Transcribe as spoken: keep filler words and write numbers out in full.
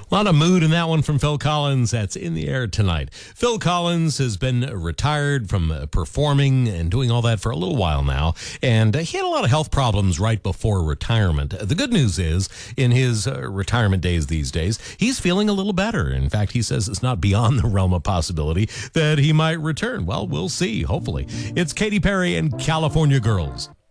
A lot of mood in that one from Phil Collins. That's in the air tonight. Phil Collins has been retired from uh, performing and doing all that for a little while now, and uh, he had a lot of health problems right before retirement. The good news is, in his uh, retirement days these days, he's feeling a little better. In fact, he says it's not beyond the realm of possibility that he might return. Well, we'll see, hopefully. It's Katy Perry and California Girls.